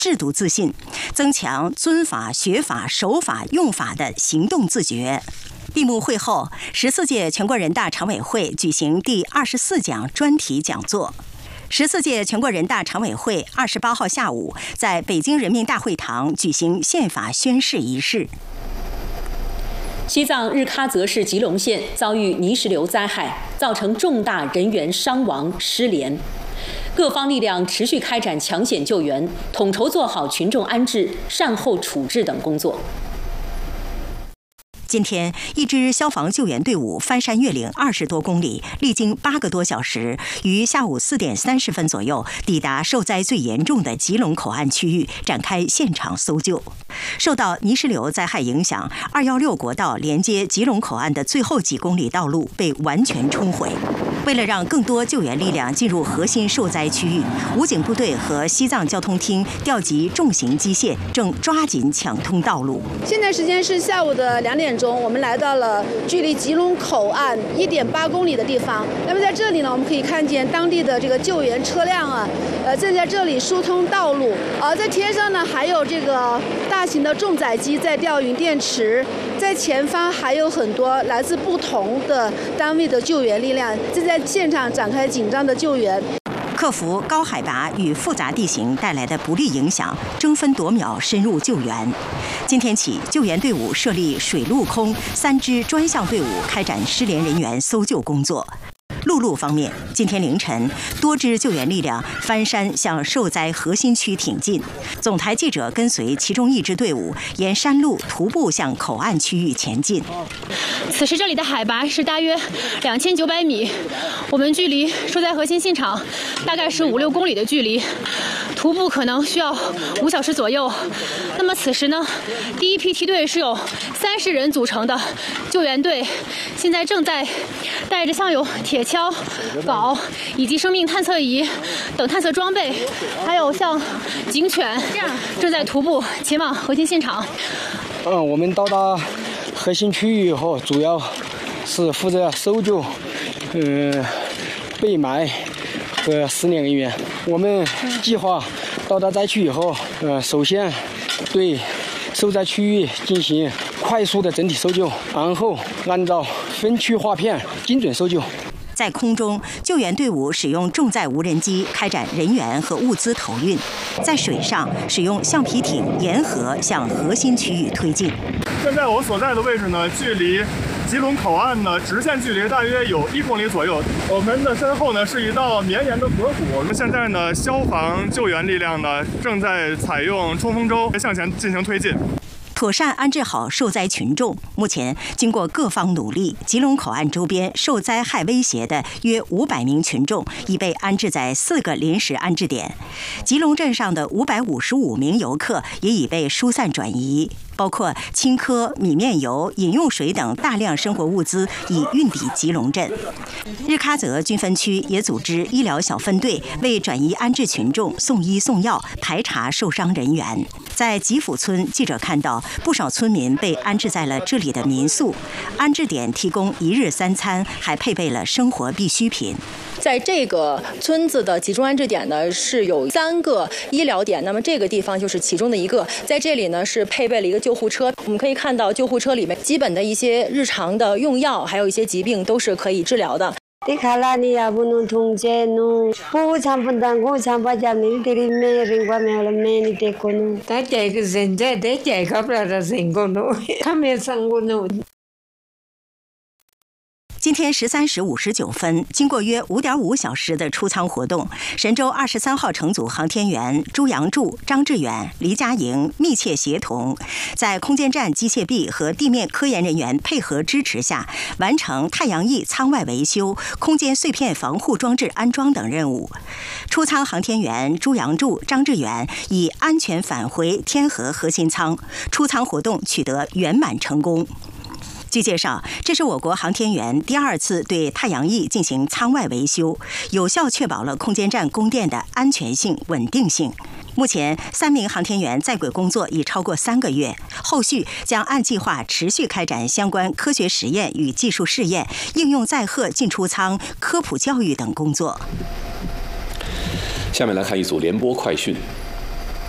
制度自信，增强遵法、学法、守法、用法的行动自觉。闭幕会后，14届全国人大常委会举行第24讲专题讲座。14届全国人大常委会28号下午在北京人民大会堂举行宪法宣誓仪式。 西藏日喀则市吉隆县遭遇泥石流灾害，造成重大人员伤亡失联。各方力量持续开展抢险救援，统筹做好群众安置、善后处置等工作。 今天，一支消防救援队伍翻山越岭20多公里，历经8个多小时，于下午4点30分左右抵达受灾最严重的吉隆口岸区域，展开现场搜救。受到泥石流灾害影响，216国道连接吉隆口岸的最后几公里道路被完全冲毁。为了让更多救援力量进入核心受灾区域，武警部队和西藏交通厅调集重型机械，正抓紧抢通道路。 现在时间是下午的2点钟，我们来到了距离吉隆口岸1.8公里的地方。那么在这里呢，我们可以看见当地的这个救援车辆啊，正在这里疏通道路。在天上呢，还有这个大型的重载机在吊运电池。在前方还有很多来自不同的单位的救援力量正在现场展开紧张的救援。 克服高海拔与复杂地形带来的不利影响，争分夺秒深入救援。今天起，救援队伍设立水陆空3支专项队伍，开展失联人员搜救工作。陆路方面，今天凌晨，多支救援力量翻山向受灾核心区挺进。总台记者跟随其中一支队伍，沿山路徒步向口岸区域前进。 此时这里的海拔是大约2900米，我们距离受灾核心现场大概是5-6公里的距离，徒步可能需要5小时左右。那么此时呢，第一批梯队是有30人组成的救援队，现在正在带着像有铁锹、镐以及生命探测仪等探测装备，还有像警犬，正在徒步前往核心现场。 我们到达核心区域以后，主要是负责搜救、被埋和失联人员。我们计划到达灾区以后，首先对受灾区域进行快速的整体搜救，然后按照分区划片精准搜救。 在空中，救援队伍使用重载无人机开展人员和物资投运；在水上，使用橡皮艇沿河向核心区域推进。 现在我所在的位置呢，距离吉隆口岸呢直线距离大约有1公里左右。我们的身后呢是一道绵延的河谷。现在呢，消防救援力量呢正在采用冲锋舟向前进行推进。 妥善安置好受灾群众。目前，经过各方努力，吉隆口岸周边受灾害威胁的约500名群众已被安置在4个临时安置点。吉隆镇上的555名游客也已被疏散转移，包括青稞、米面油、饮用水等大量生活物资已运抵吉隆镇。日喀则军分区也组织医疗小分队为转移安置群众送医送药、排查受伤人员。在吉府村，记者看到不少村民被安置在了这里的民宿，安置点提供1日3餐，还配备了生活必需品。 在这个村子的集中安置点呢，是有3个医疗点，那么这个地方就是其中的一个。在这里呢，是配备了一个救护车，我们可以看到救护车里面基本的一些日常的用药，还有一些疾病都是可以治疗的。 今天13时59分，经过约5.5小时的出舱活动，神舟23号乘组航天员朱杨柱、张志远、黎佳莹密切协同，在空间站机械臂和地面科研人员配合支持下，完成太阳翼舱外维修、空间碎片防护装置安装等任务。出舱航天员朱杨柱、张志远已安全返回天河核心舱，出舱活动取得圆满成功。据介绍，这是我国航天员第2次对太阳翼进行舱外维修，有效确保了空间站供电的安全性、稳定性。目前，3名航天员在轨工作已超过3个月，后续将按计划持续开展相关科学实验与技术试验、应用载荷进出舱、科普教育等工作。 下面来看一组联播快讯。